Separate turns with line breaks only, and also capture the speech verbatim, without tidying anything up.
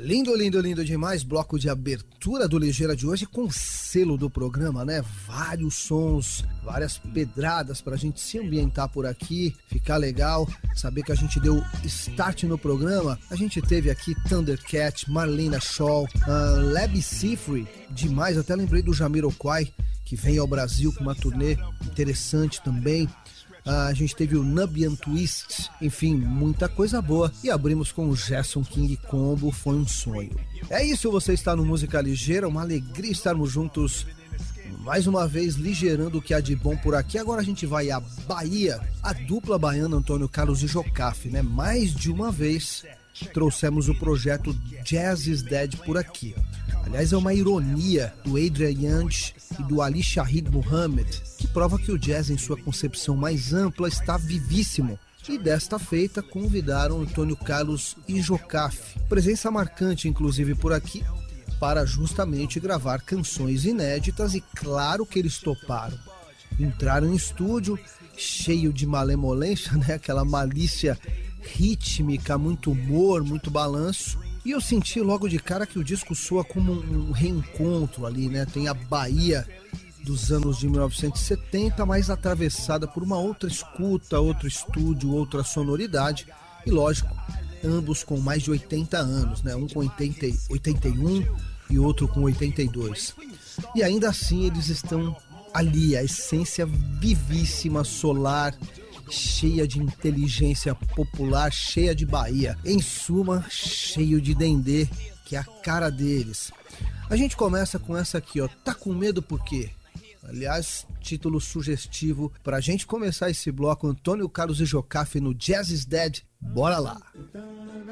Lindo, lindo, lindo demais, bloco de abertura do Ligeira de hoje com selo do programa, né? Vários sons, várias pedradas pra gente se ambientar por aqui, ficar legal, saber que a gente deu start no programa. A gente teve aqui Thundercat, Marlena Shaw, uh, Lab Sifri, demais, até lembrei do Jamiroquai, que vem ao Brasil com uma turnê interessante também. Uh, a gente teve o Nubian Twist, enfim, muita coisa boa. E abrimos com o Gerson King Combo, Foi um Sonho. É isso, você está no Música Ligeira, uma alegria estarmos juntos mais uma vez, ligeirando o que há de bom por aqui. Agora a gente vai à Bahia, a dupla baiana Antônio Carlos e Jocafe, né? Mais de uma vez trouxemos o projeto Jazz is Dead por aqui. Aliás, é uma ironia do Adrian Yanch e do Ali Shahid Muhammad, que prova que o jazz em sua concepção mais ampla está vivíssimo. E desta feita convidaram Antônio Carlos e Jocafe, presença marcante inclusive por aqui, para justamente gravar canções inéditas, e claro que eles toparam. Entraram em estúdio cheio de malemolência, né? Aquela malícia rítmica, muito humor, muito balanço. E eu senti logo de cara que o disco soa como um reencontro ali, né? Tem a Bahia dos anos de mil novecentos e setenta, mas atravessada por uma outra escuta, outro estúdio, outra sonoridade. E lógico, ambos com mais de oitenta anos, né? Um com oitenta, oitenta e um e outro com oitenta e dois. E ainda assim eles estão ali, a essência vivíssima, solar, cheia de inteligência popular, cheia de Bahia. Em suma, cheio de dendê, que é a cara deles. A gente começa com essa aqui, ó. Tá com medo por quê? Aliás, título sugestivo pra gente começar esse bloco. Antônio Carlos e Jocafe no Jazz is Dead. Bora lá!